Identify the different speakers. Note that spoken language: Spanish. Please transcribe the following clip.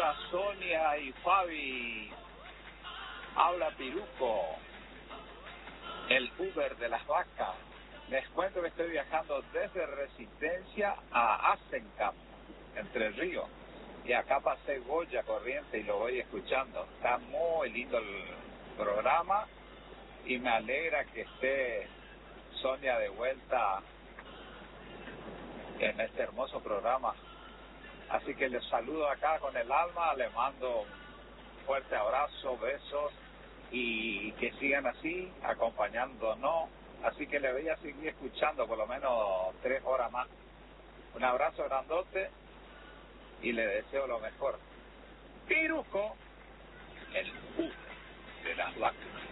Speaker 1: Hola Sonia y Fabi, habla Piruco, el Uber de las vacas. Les cuento que estoy viajando desde Resistencia a Asencamp, Entre Ríos, y acá pasé Goya Corriente y lo voy escuchando. Está muy lindo el programa y me alegra que esté Sonia de vuelta en este hermoso programa. Así que les saludo acá con el alma, les mando un fuerte abrazo, besos y que sigan así, acompañándonos. Así que le voy a seguir escuchando por lo menos 3 horas más. Un abrazo grandote y le deseo lo mejor. Piruco, el Uber de las vacas.